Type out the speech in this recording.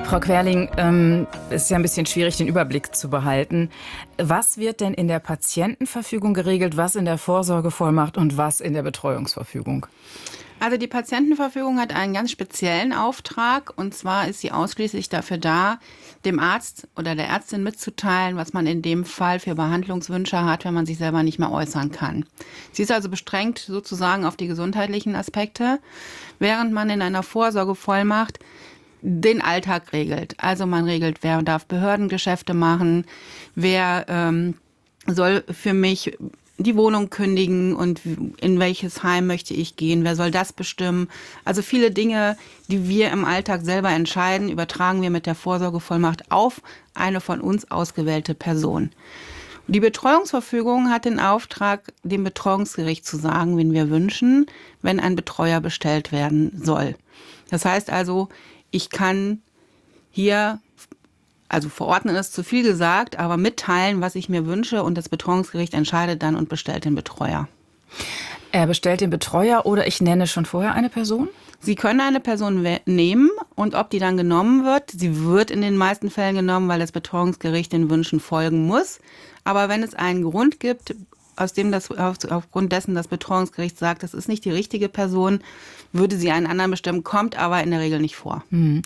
Frau Querling, es ist ja ein bisschen schwierig, den Überblick zu behalten. Was wird denn in der Patientenverfügung geregelt, was in der Vorsorgevollmacht und was in der Betreuungsverfügung? Also die Patientenverfügung hat einen ganz speziellen Auftrag, und zwar ist sie ausschließlich dafür da, dem Arzt oder der Ärztin mitzuteilen, was man in dem Fall für Behandlungswünsche hat, wenn man sich selber nicht mehr äußern kann. Sie ist also beschränkt sozusagen auf die gesundheitlichen Aspekte, während man in einer Vorsorgevollmacht den Alltag regelt. Also man regelt, wer darf Behördengeschäfte machen, wer soll für mich die Wohnung kündigen und in welches Heim möchte ich gehen, wer soll das bestimmen. Also viele Dinge, die wir im Alltag selber entscheiden, übertragen wir mit der Vorsorgevollmacht auf eine von uns ausgewählte Person. Die Betreuungsverfügung hat den Auftrag, dem Betreuungsgericht zu sagen, wen wir wünschen, wenn ein Betreuer bestellt werden soll. Das heißt also, ich kann hier, also verordnen ist zu viel gesagt, aber mitteilen, was ich mir wünsche, und das Betreuungsgericht entscheidet dann und bestellt den Betreuer. Er bestellt den Betreuer oder ich nenne schon vorher eine Person? Sie können eine Person nehmen, und ob die dann genommen wird, sie wird in den meisten Fällen genommen, weil das Betreuungsgericht den Wünschen folgen muss. Aber wenn es einen Grund gibt, aufgrund dessen das Betreuungsgericht sagt, das ist nicht die richtige Person, würde sie einen anderen bestimmen, kommt aber in der Regel nicht vor.